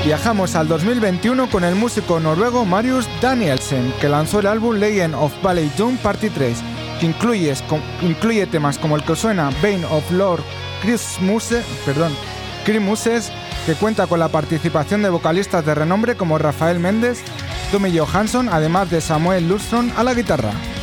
Viajamos al 2021 con el músico noruego Marius Danielsen, que lanzó el álbum Legend of Ballet Doom Party 3, que incluye temas como el que suena Bane of Lord Krimuses, que cuenta con la participación de vocalistas de renombre como Rafael Méndez, Tommy Johansson, además de Samuel Lundström a la guitarra.